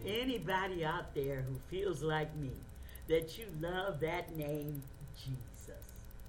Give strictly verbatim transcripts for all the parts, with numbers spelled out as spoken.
Anybody out there who feels like me, that you love that name, Jesus.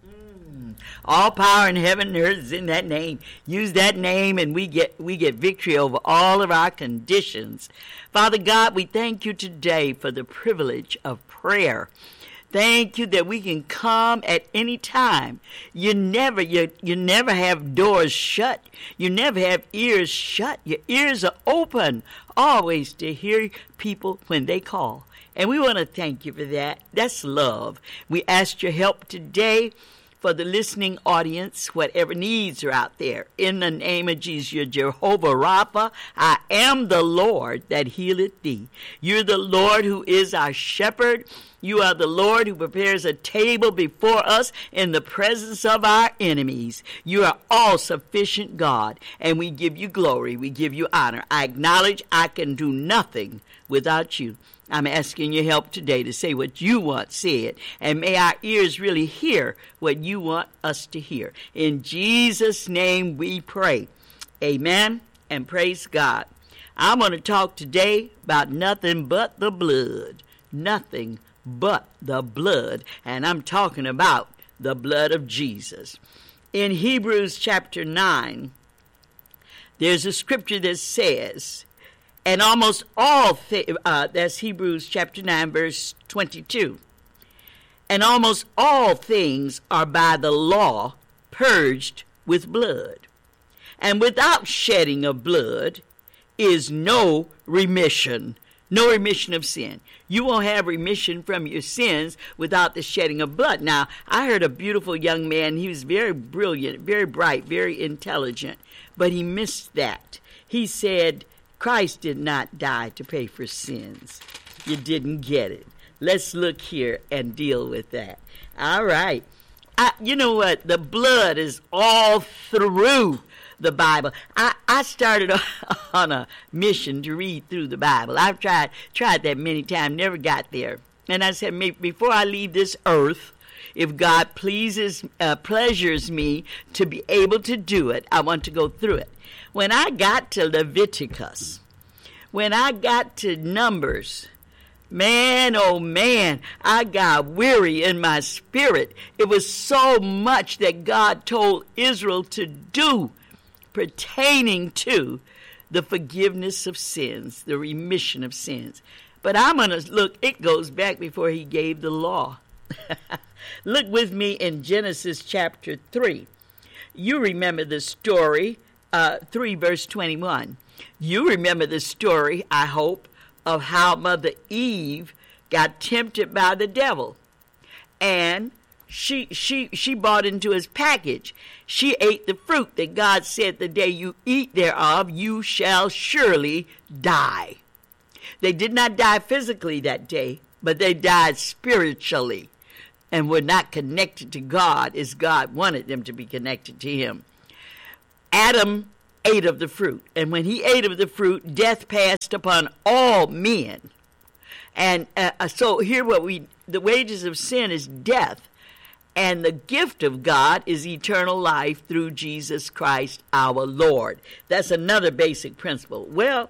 Mm. All power in heaven and earth is in that name. Use that name and we get we get victory over all of our conditions. Father God, we thank you today for the privilege of prayer. Thank you that we can come at any time. You never you, you never have doors shut. You never have ears shut. Your ears are open always to hear people when they call. And we want to thank you for that. That's love. We ask your help today for the listening audience, whatever needs are out there. In the name of Jesus, you're Jehovah Rapha. I am the Lord that healeth thee. You're the Lord who is our shepherd. You are the Lord who prepares a table before us in the presence of our enemies. You are all sufficient God, and we give you glory. We give you honor. I acknowledge I can do nothing without you. I'm asking your help today to say what you want said, and may our ears really hear what you want us to hear. In Jesus' name we pray. Amen and praise God. I'm going to talk today about nothing but the blood. Nothing but the blood, and I'm talking about the blood of Jesus. In Hebrews chapter nine, there's a scripture that says, and almost all, th- uh, that's Hebrews chapter nine, verse twenty-two. And almost all things are by the law purged with blood. And without shedding of blood is no remission, no remission of sin. You won't have remission from your sins without the shedding of blood. Now, I heard a beautiful young man. He was very brilliant, very bright, very intelligent, but he missed that. He said, Christ did not die to pay for sins. You didn't get it. Let's look here and deal with that. All right. I, you know what? The blood is all through the Bible. I, I started on a mission to read through the Bible. I've tried tried that many times, never got there. And I said, before I leave this earth, if God pleases, uh, pleasures me to be able to do it, I want to go through it. When I got to Leviticus, when I got to Numbers, man, oh man, I got weary in my spirit. It was so much that God told Israel to do pertaining to the forgiveness of sins, the remission of sins. But I'm going to look, it goes back before he gave the law. Look with me in Genesis chapter three. You remember the story. Uh, three verse twenty-one. You remember the story, I hope, of how Mother Eve got tempted by the devil. And she she she bought into his package. She ate the fruit that God said, the day you eat thereof, you shall surely die. They did not die physically that day, but they died spiritually and were not connected to God as God wanted them to be connected to him. Adam ate of the fruit, and when he ate of the fruit, death passed upon all men. And uh, so here what we, the wages of sin is death, and the gift of God is eternal life through Jesus Christ our Lord. That's another basic principle. Well,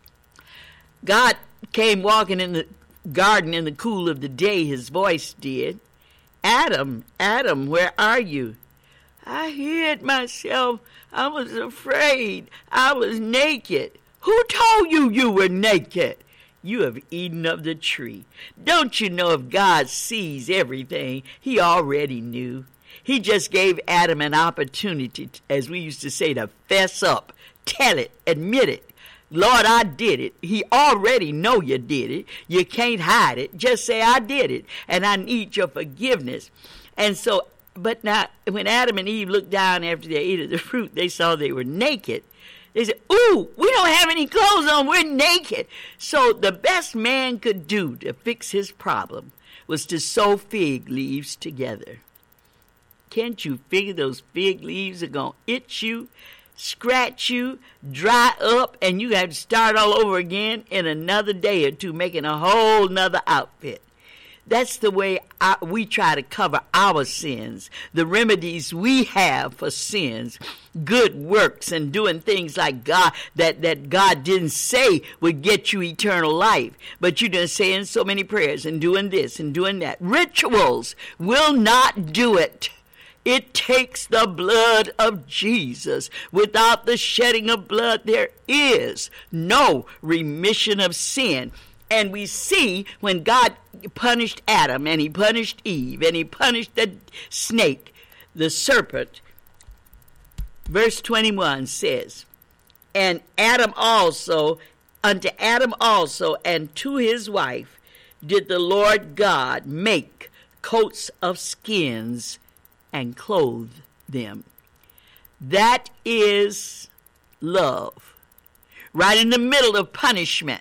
God came walking in the garden in the cool of the day, his voice did. Adam, Adam, where are you? I hid myself. I was afraid. I was naked. Who told you you were naked? You have eaten of the tree. Don't you know if God sees everything, he already knew. He just gave Adam an opportunity, as we used to say, to fess up, tell it, admit it. Lord, I did it. He already know you did it. You can't hide it. Just say, I did it, and I need your forgiveness. And so, but now, when Adam and Eve looked down after they ate of the fruit, they saw they were naked. They said, ooh, we don't have any clothes on. We're naked. So the best man could do to fix his problem was to sew fig leaves together. Can't you figure those fig leaves are going to itch you, scratch you, dry up, and you have to start all over again in another day or two, making a whole nother outfit. That's the way I, we try to cover our sins, the remedies we have for sins, good works and doing things like God that, that God didn't say would get you eternal life. But you're just saying so many prayers and doing this and doing that. Rituals will not do it. It takes the blood of Jesus. Without the shedding of blood, there is no remission of sin. And we see when God punished Adam and he punished Eve and he punished the snake, the serpent, verse twenty-one says, and Adam also, unto Adam also and to his wife did the Lord God make coats of skins and clothe them. That is love. Right in the middle of punishment.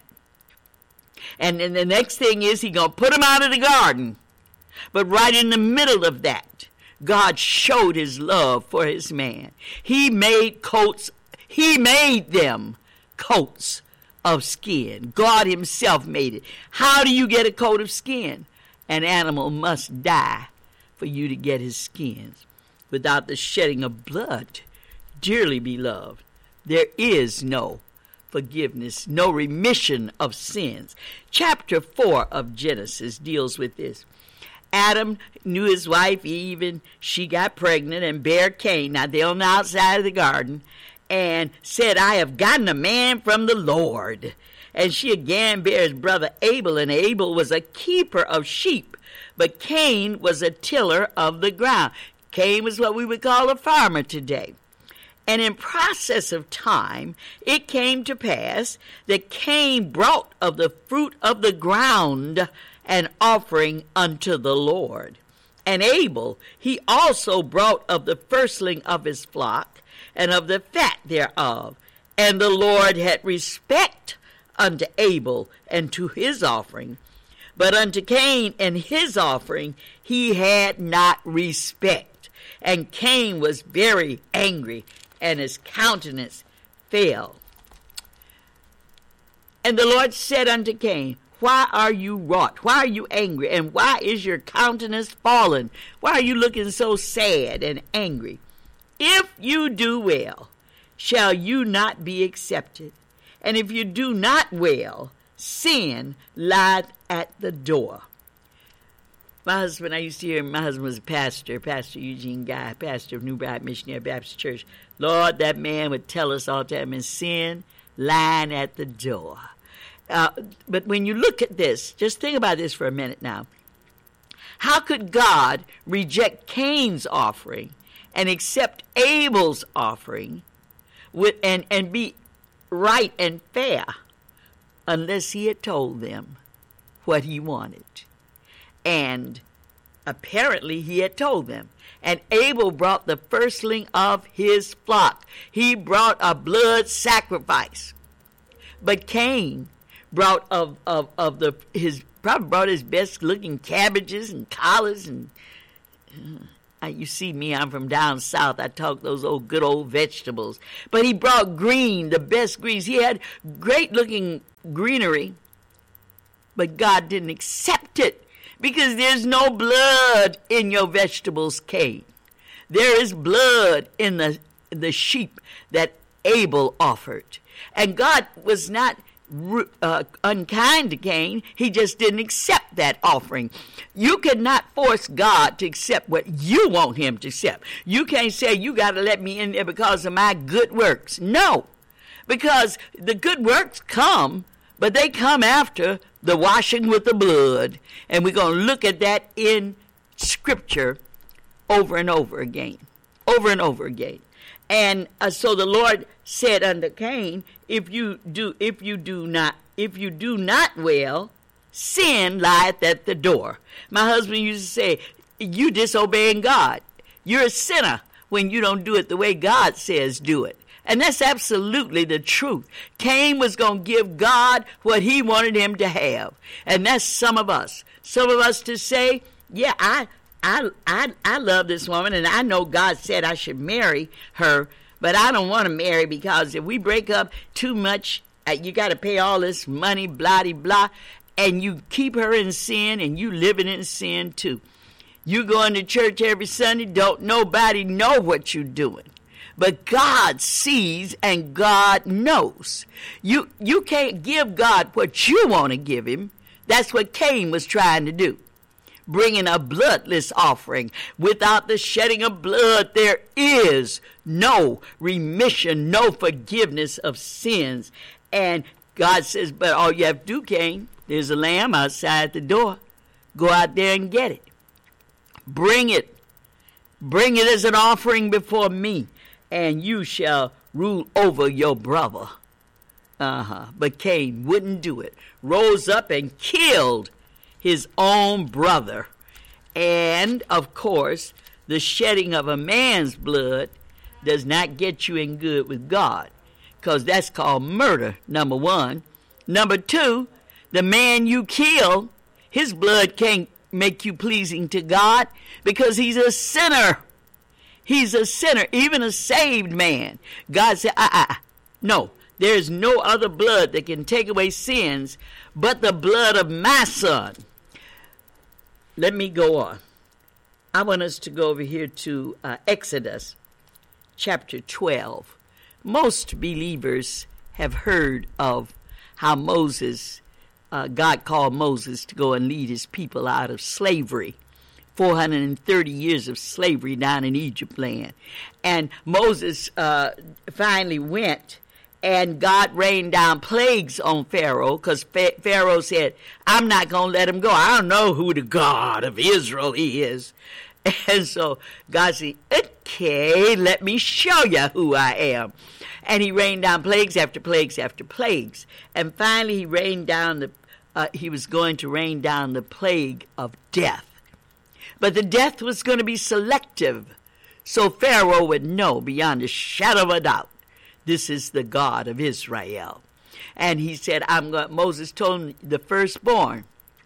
And then the next thing is he's going to put them out of the garden. But right in the middle of that, God showed his love for his man. He made coats, he made them coats of skin. God himself made it. How do you get a coat of skin? An animal must die for you to get his skins. Without the shedding of blood, dearly beloved, there is no forgiveness, no remission of sins. Chapter four of Genesis deals with this. Adam knew his wife Eve, and she got pregnant and bare Cain. Now they're on the outside of the garden, and said, I have gotten a man from the Lord. And she again bare his brother Abel, and Abel was a keeper of sheep, but Cain was a tiller of the ground. Cain was what we would call a farmer today. And in process of time, it came to pass that Cain brought of the fruit of the ground an offering unto the Lord. And Abel, he also brought of the firstling of his flock, and of the fat thereof. And the Lord had respect unto Abel and to his offering. But unto Cain and his offering he had not respect. And Cain was very angry, and his countenance fell. And the Lord said unto Cain, why are you wroth? Why are you angry? And why is your countenance fallen? Why are you looking so sad and angry? If you do well, shall you not be accepted? And if you do not well, sin lieth at the door. My husband, I used to hear, my husband was a pastor, Pastor Eugene Guy, pastor of New Bright Missionary Baptist Church. Lord, that man would tell us all the time, and sin lying at the door. Uh, but when you look at this, just think about this for a minute now. How could God reject Cain's offering and accept Abel's offering with, and, and be right and fair unless he had told them what he wanted? And apparently he had told them. And Abel brought the firstling of his flock. He brought a blood sacrifice. But Cain brought of, of, of the his probably brought his best looking cabbages and collards and uh, you see me, I'm from down south. I talk those old good old vegetables. But he brought green, the best greens. He had great looking greenery. But God didn't accept it. Because there's no blood in your vegetables, Cain. There is blood in the, the sheep that Abel offered. And God was not uh, unkind to Cain. He just didn't accept that offering. You cannot force God to accept what you want him to accept. You can't say, you got to let me in there because of my good works. No, because the good works come, but they come after the washing with the blood. And we're going to look at that in Scripture over and over again. Over and over again. And uh, so the Lord said unto Cain, if you do if you do not if you do not well, sin lieth at the door. My husband used to say, you disobeying God. You're a sinner when you don't do it the way God says do it. And that's absolutely the truth. Cain was going to give God what he wanted him to have. And that's some of us. Some of us to say, yeah, I I I I love this woman, and I know God said I should marry her, but I don't want to marry because if we break up too much, uh, you got to pay all this money, blah, blah, blah. and you keep her in sin, and you living in sin too. You going to church every Sunday, don't nobody know what you're doing. But God sees and God knows. You, you can't give God what you want to give him. That's what Cain was trying to do. Bringing a bloodless offering. Without the shedding of blood, there is no remission, no forgiveness of sins. And God says, but all you have to do, Cain, there's a lamb outside the door. Go out there and get it. Bring it. Bring it as an offering before me, and you shall rule over your brother. Uh-huh. But Cain wouldn't do it. Rose up and killed his own brother. And, of course, the shedding of a man's blood does not get you in good with God, because that's called murder, number one. Number two, the man you kill, his blood can't make you pleasing to God because he's a sinner. He's a sinner, even a saved man. God said, uh-uh, no, there's no other blood that can take away sins but the blood of my son. Let me go on. I want us to go over here to uh, Exodus chapter twelve. Most believers have heard of how Moses, uh, God called Moses to go and lead his people out of slavery. four hundred thirty years of slavery down in Egypt land. And Moses uh, finally went, and God rained down plagues on Pharaoh, because Pharaoh said, I'm not going to let him go. I don't know who the God of Israel is. And so God said, okay, let me show you who I am. And he rained down plagues after plagues after plagues. And finally he rained down the, uh, he was going to rain down the plague of death. But the death was going to be selective, so Pharaoh would know beyond a shadow of a doubt, this is the God of Israel. And he said, I'm going, Moses told him, the firstborn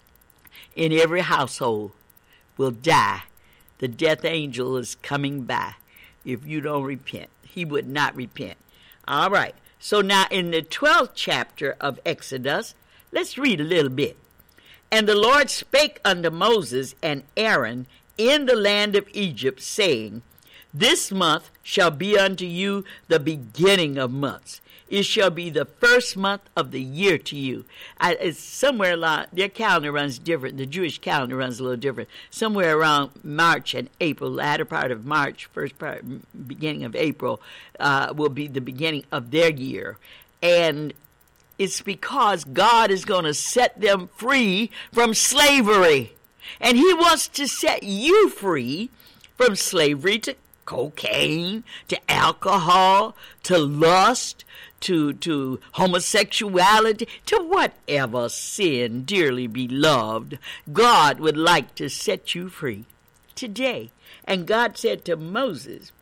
in every household will die. The death angel is coming by if you don't repent. He would not repent. All right. So now in the twelfth chapter of Exodus, let's read a little bit. And the Lord spake unto Moses and Aaron in the land of Egypt, saying, This month shall be unto you the beginning of months. It shall be the first month of the year to you. I, it's somewhere along, their calendar runs different. The Jewish calendar runs a little different. Somewhere around March and April, latter part of March, first part, beginning of April, uh, will be the beginning of their year. And it's because God is going to set them free from slavery. And he wants to set you free from slavery to cocaine, to alcohol, to lust, to, to homosexuality, to whatever sin, dearly beloved. God would like to set you free today. And God said to Moses,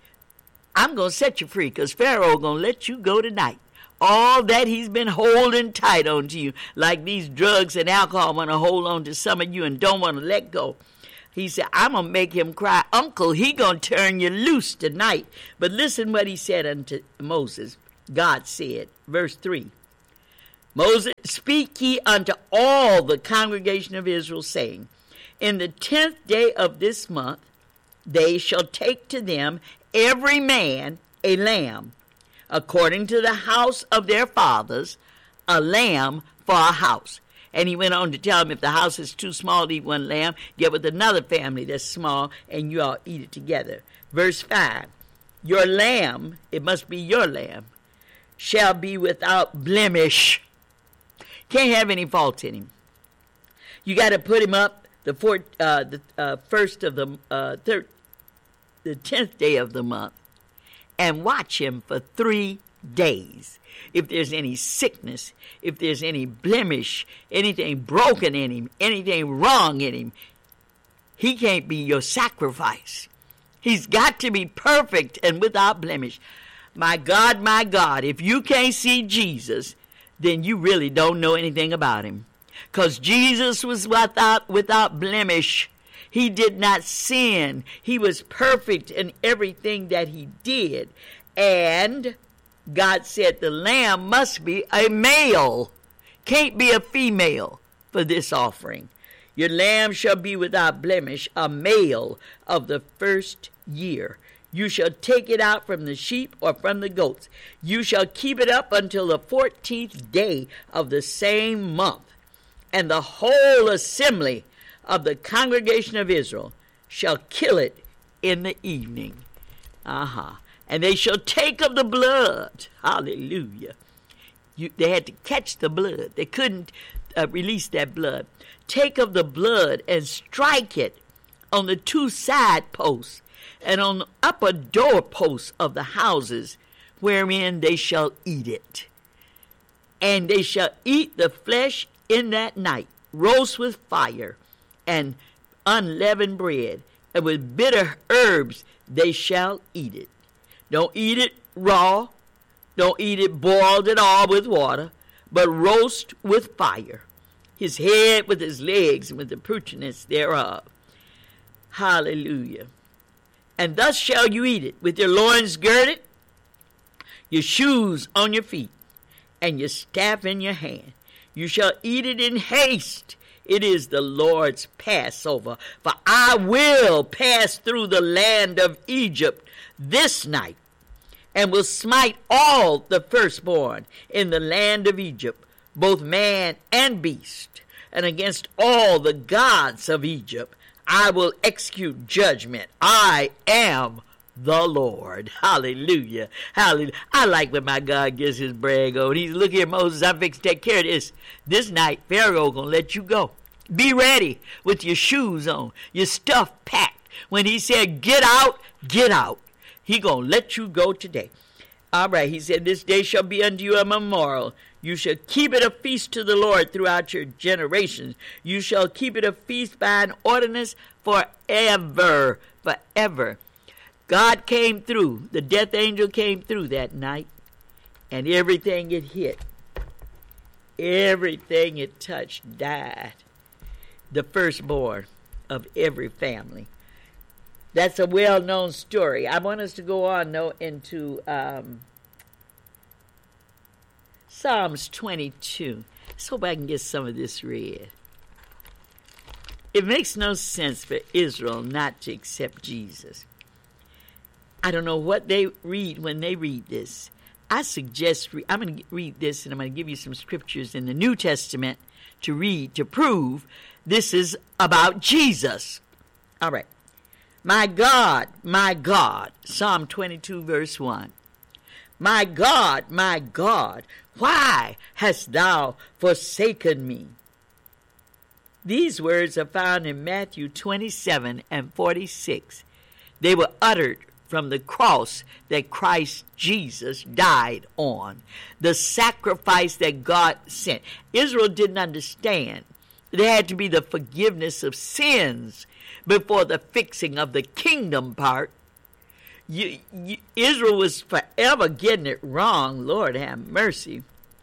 I'm going to set you free because Pharaoh going to let you go tonight. All that he's been holding tight on to you, like these drugs and alcohol want to hold on to some of you and don't want to let go. He said, I'm going to make him cry. Uncle, he going to turn you loose tonight. But listen what he said unto Moses. God said, verse three, Moses, speak ye unto all the congregation of Israel, saying, In the tenth day of this month they shall take to them every man a lamb, according to the house of their fathers, a lamb for a house. And he went on to tell them, if the house is too small to eat one lamb, get with another family that's small, and you all eat it together. Verse five, your lamb, it must be your lamb, shall be without blemish. Can't have any fault in him. You got to put him up the, fourth, uh, the uh, first of the uh, third, the tenth day of the month, and watch him for three days. If there's any sickness, if there's any blemish, anything broken in him, anything wrong in him, he can't be your sacrifice. He's got to be perfect and without blemish. My God, my God, if you can't see Jesus, then you really don't know anything about him. Because Jesus was without, without blemish. He did not sin. He was perfect in everything that he did. And God said the lamb must be a male. Can't be a female. for this offering. Your lamb shall be without blemish, a male of the first year. You shall take it out from the sheep or from the goats. You shall keep it up until the fourteenth day of the same month. And the whole assembly of the congregation of Israel shall kill it in the evening. Uh-huh. And they shall take of the blood. Hallelujah. You, they had to catch the blood. They couldn't uh, release that blood. Take of the blood and strike it on the two side posts and on the upper door posts of the houses wherein they shall eat it. And they shall eat the flesh in that night, roast with fire and unleavened bread, and with bitter herbs they shall eat it. Don't eat it raw. Don't eat it boiled at all with water, but roast with fire, his head with his legs and with the protrusions thereof. Hallelujah. And thus shall you eat it, with your loins girded, your shoes on your feet, and your staff in your hand. You shall eat it in haste. It is the Lord's Passover. For I will pass through the land of Egypt this night, and will smite all the firstborn in the land of Egypt, both man and beast. And against all the gods of Egypt I will execute judgment. I am the Lord. Hallelujah. Hallelujah. I like when my God gets his brag on. He's, look here, Moses, I'm fixing to take care of this. This night, Pharaoh going to let you go. Be ready with your shoes on, your stuff packed. When he said, get out, get out. He going to let you go today. All right, he said, this day shall be unto you a memorial. You shall keep it a feast to the Lord throughout your generations. You shall keep it a feast by an ordinance forever, forever. God came through. The death angel came through that night, and everything it hit, everything it touched died. The firstborn of every family. That's a well-known story. I want us to go on, though, into um, Psalms twenty-two. Let's hope I can get some of this read. It makes no sense for Israel not to accept Jesus. I don't know what they read when they read this. I suggest, re- I'm going to read this, and I'm going to give you some scriptures in the New Testament to read to prove this is about Jesus. All right. My God, my God, Psalm twenty-two, verse one. My God, my God, why hast thou forsaken me? These words are found in Matthew twenty-seven and forty-six. They were uttered from the cross that Christ Jesus died on, the sacrifice that God sent. Israel didn't understand. There had to be the forgiveness of sins before the fixing of the kingdom part. You, you, Israel was forever getting it wrong. Lord have mercy.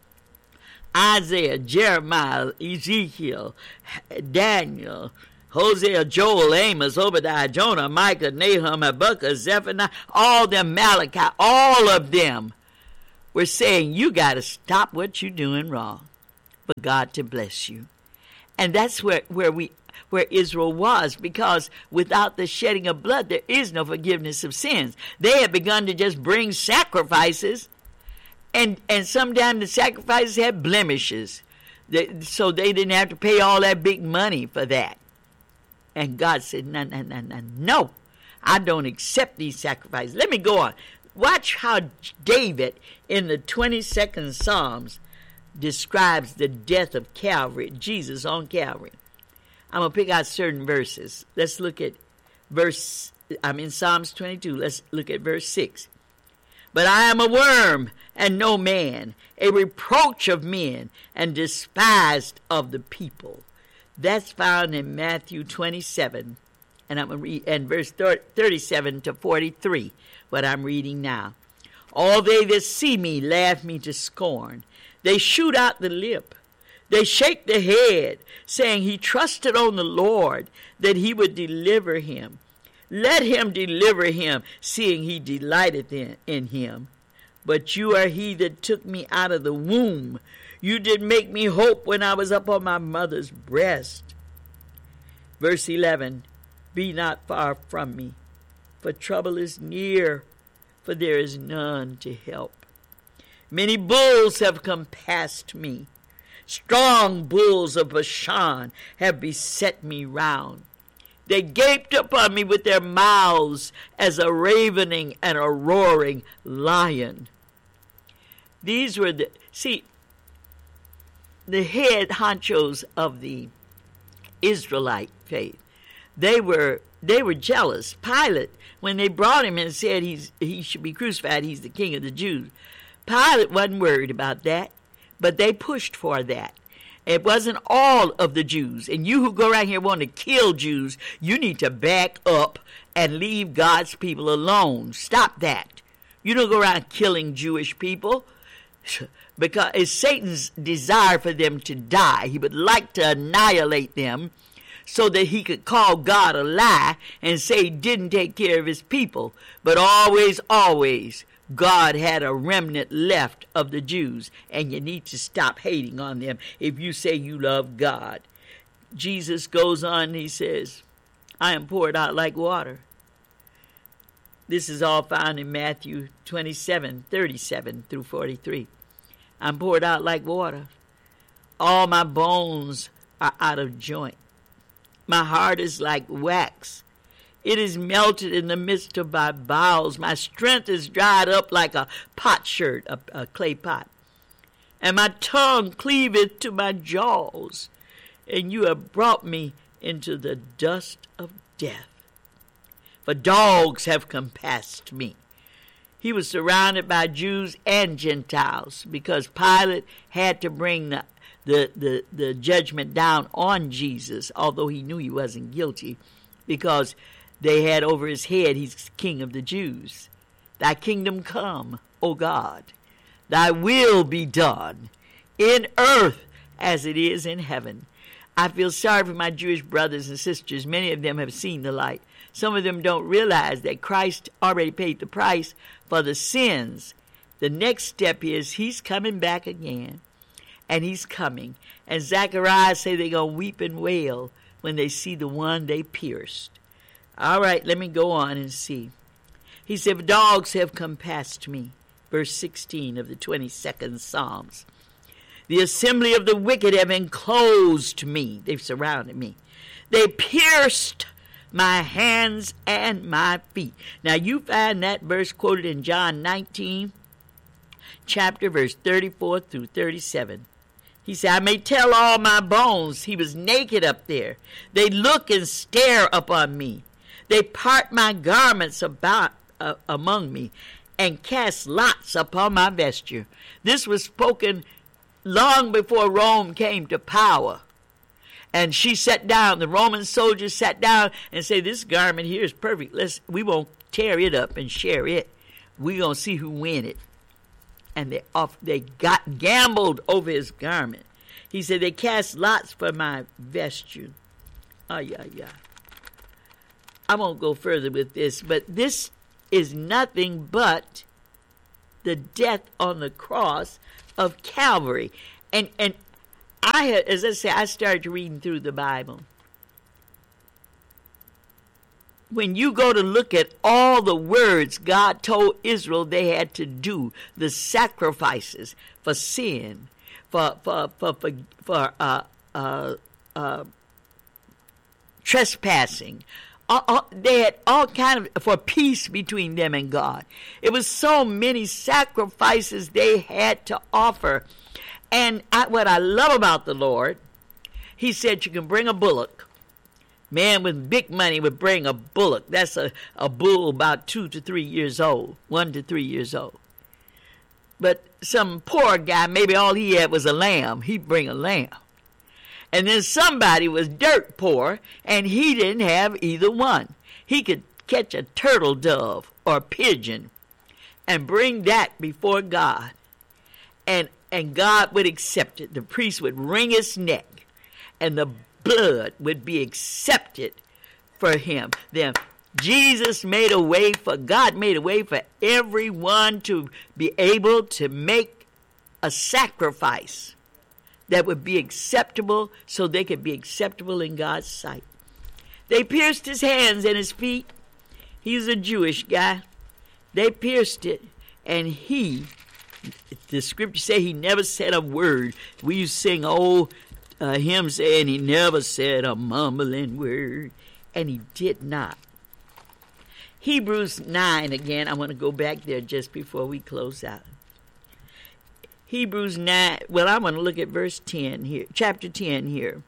Isaiah, Jeremiah, Ezekiel, Daniel, Hosea, Joel, Amos, Obadiah, Jonah, Micah, Nahum, Habakkuk, Zephaniah, all them, Malachi, all of them were saying, you got to stop what you're doing wrong for God to bless you. And that's where, where we where Israel was, because without the shedding of blood, there is no forgiveness of sins. They had begun to just bring sacrifices, and, and sometimes the sacrifices had blemishes, they, so they didn't have to pay all that big money for that. And God said, no, no, no, no, no, I don't accept these sacrifices. Let me go on. Watch how David, in the twenty-second Psalms, describes the death of Calvary, Jesus on Calvary. I'm going to pick out certain verses. Let's look at verse, I'm in Psalms twenty-two. Let's look at verse six. But I am a worm and no man, a reproach of men and despised of the people. That's found in Matthew twenty-seven, and I'm going to read, and verse thirty-seven to forty-three, what I'm reading now. All they that see me laugh me to scorn. They shoot out the lip. They shake the head, saying, he trusted on the Lord that he would deliver him. Let him deliver him, seeing he delighteth in, in him. But you are he that took me out of the womb. You did make me hope when I was up on my mother's breast. Verse eleven, be not far from me, for trouble is near, for there is none to help. Many bulls have compassed me. Strong bulls of Bashan have beset me round. They gaped upon me with their mouths as a ravening and a roaring lion. These were the, see, the head honchos of the Israelite faith. They were they were jealous. Pilate, when they brought him and said he's he should be crucified, he's the king of the Jews. Pilate wasn't worried about that, but they pushed for that. It wasn't all of the Jews. And you who go around here wanting to kill Jews, you need to back up and leave God's people alone. Stop that. You don't go around killing Jewish people, because it's Satan's desire for them to die. He would like to annihilate them so that he could call God a lie and say he didn't take care of his people. But always, always, God had a remnant left of the Jews, and you need to stop hating on them if you say you love God. Jesus goes on and he says, I am poured out like water. This is all found in Matthew twenty-seven, thirty-seven through forty-three. I'm poured out like water. All my bones are out of joint. My heart is like wax. It is melted in the midst of my bowels. My strength is dried up like a potsherd, a, a clay pot. And my tongue cleaveth to my jaws. And you have brought me into the dust of death. For dogs have compassed me. He was surrounded by Jews and Gentiles because Pilate had to bring the, the, the, the judgment down on Jesus, although he knew he wasn't guilty, because they had over his head, he's king of the Jews. Thy kingdom come, O God. Thy will be done in earth as it is in heaven. I feel sorry for my Jewish brothers and sisters. Many of them have seen the light. Some of them don't realize that Christ already paid the price for the sins. The next step is he's coming back again, and he's coming. And Zechariah say they're going to weep and wail when they see the one they pierced. All right, let me go on and see. He said, dogs have compassed me. Verse sixteen of the twenty-second Psalms. The assembly of the wicked have enclosed me. They've surrounded me. They pierced my hands and my feet. Now you find that verse quoted in John nineteen, chapter verse thirty-four through thirty-seven. He said, I may tell all my bones. He was naked up there. They look and stare upon me. They part my garments about uh, among me and cast lots upon my vesture. This was spoken long before Rome came to power. And she sat down, the Roman soldiers sat down and said, this garment here is perfect. Let's, we won't tear it up and share it. We're going to see who win it. And they off, they got gambled over his garment. He said, they cast lots for my vesture. Oh, yeah, yeah. I won't go further with this, but this is nothing but the death on the cross of Calvary. And and I had, as I say, I started reading through the Bible. When you go to look at all the words God told Israel they had to do, the sacrifices for sin, for for for for, for uh, uh, uh, trespassing, all, all, they had all kind of for peace between them and God. It was so many sacrifices they had to offer. And I, what I love about the Lord, he said you can bring a bullock. Man with big money would bring a bullock. That's a, a bull about two to three years old, one to three years old. But some poor guy, maybe all he had was a lamb. He'd bring a lamb. And then somebody was dirt poor, and he didn't have either one. He could catch a turtle dove or a pigeon and bring that before God. And And God would accept it. The priest would wring his neck, and the blood would be accepted for him. Then Jesus made a way for, God made a way for everyone to be able to make a sacrifice that would be acceptable so they could be acceptable in God's sight. They pierced his hands and his feet. He's a Jewish guy. They pierced it, and he, the scripture say he never said a word. We used to sing old uh, hymn saying he never said a mumbling word, and he did not. Hebrews nine, again, I want to go back there just before we close out. Hebrews nine, well, I want to look at verse ten here, chapter ten here.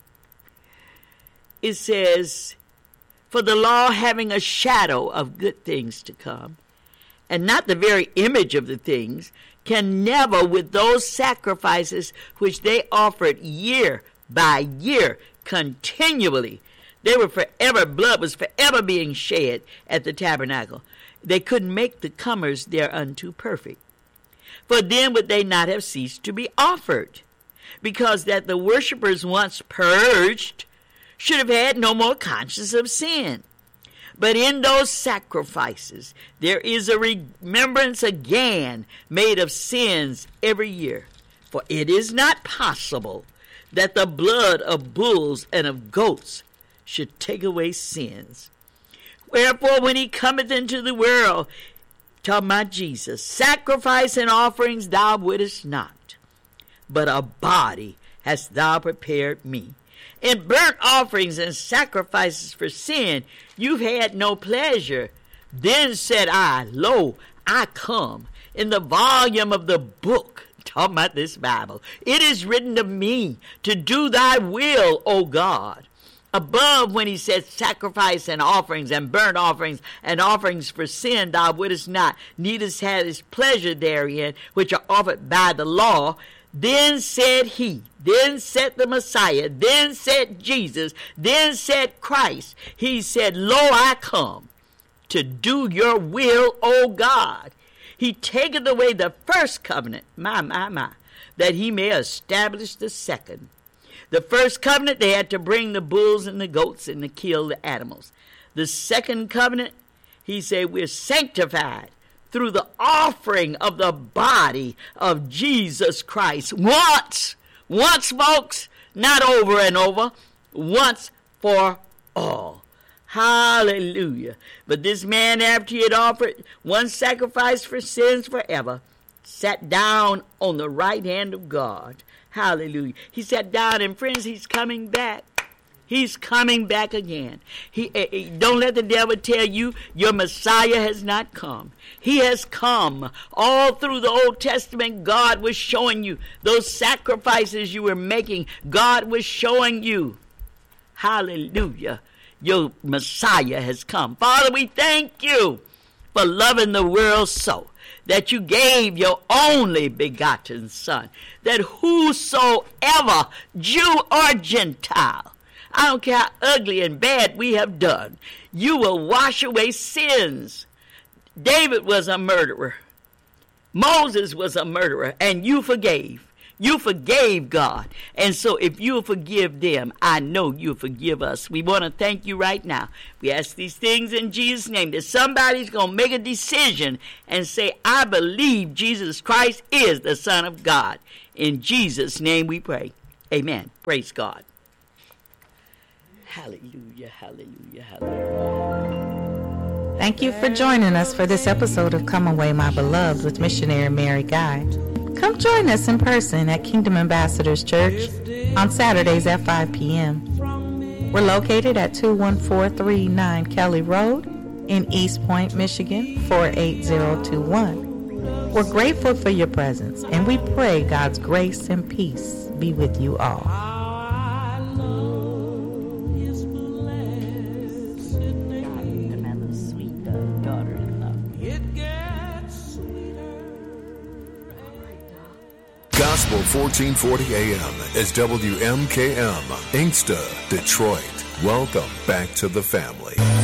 It says, for the law having a shadow of good things to come, and not the very image of the things, can never with those sacrifices which they offered year by year continually, they were forever, blood was forever being shed at the tabernacle. They couldn't make the comers thereunto perfect. For then would they not have ceased to be offered, because that the worshippers once purged should have had no more conscience of sin. But in those sacrifices there is a remembrance again made of sins every year. For it is not possible that the blood of bulls and of goats should take away sins. Wherefore, when he cometh into the world, talking about Jesus, sacrifice and offerings thou wouldest not, but a body hast thou prepared me. In burnt offerings and sacrifices for sin you've had no pleasure. Then said I, lo, I come. In the volume of the book, talking about this Bible, it is written of me to do thy will, O God. Above, when he said sacrifice and offerings and burnt offerings and offerings for sin thou wouldest not, neither had his pleasure therein, which are offered by the law. Then said he, then said the Messiah, then said Jesus, then said Christ. He said, lo, I come to do your will, O God. He taketh away the first covenant, my, my, my, that he may establish the second. The first covenant, they had to bring the bulls and the goats and to kill the animals. The second covenant, he said, we're sanctified through the offering of the body of Jesus Christ. Once, once, folks, not over and over, once for all. Hallelujah. But this man, after he had offered one sacrifice for sins forever, sat down on the right hand of God. Hallelujah. He sat down, and friends, he's coming back. He's coming back again. He, he don't let the devil tell you your Messiah has not come. He has come. All through the Old Testament, God was showing you those sacrifices you were making. God was showing you, hallelujah, your Messiah has come. Father, we thank you for loving the world so that you gave your only begotten Son, that whosoever, Jew or Gentile, I don't care how ugly and bad we have done, you will wash away sins. David was a murderer. Moses was a murderer, and you forgave. You forgave God. And so if you'll forgive them, I know you'll forgive us. We want to thank you right now. We ask these things in Jesus' name, that somebody's going to make a decision and say, I believe Jesus Christ is the Son of God. In Jesus' name we pray. Amen. Praise God. Hallelujah, hallelujah, hallelujah. Thank you for joining us for this episode of Come Away, My Beloved with Missionary Mary Guy. Come join us in person at Kingdom Ambassadors Church on Saturdays at five p.m. We're located at two one four three nine Kelly Road in East Point, Michigan, four eight zero two one. We're grateful for your presence, and we pray God's grace and peace be with you all. Gospel fourteen forty A M is W M K M, Inkster, Detroit. Welcome back to the family.